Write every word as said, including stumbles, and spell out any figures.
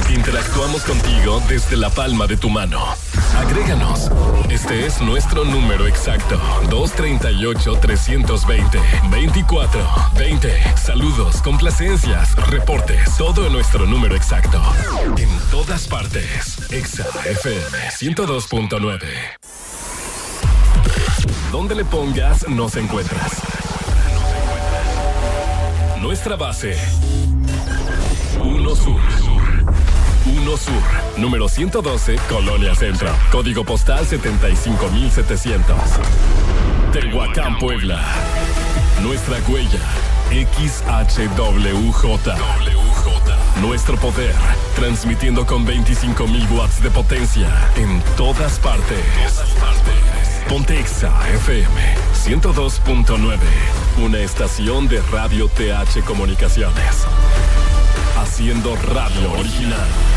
Interactuamos contigo desde la palma de tu mano. Agréganos. Este es nuestro número exacto. dos tres ocho, tres dos cero, veinticuatro veinte. Saludos, complacencias, reportes. Todo en nuestro número exacto. En todas partes. Exa F M ciento dos punto nueve. Donde le pongas, nos encuentras. Nuestra base. Uno Sur. Uno Sur, número ciento doce, Colonia Centro. Código postal setenta y cinco mil setecientos. Tehuacán, Puebla. Nuestra huella, X H W J. Nuestro poder, transmitiendo con veinticinco mil watts de potencia en todas partes. Ponte Exa F M ciento dos punto nueve, una estación de Radio T H Comunicaciones. Haciendo radio original.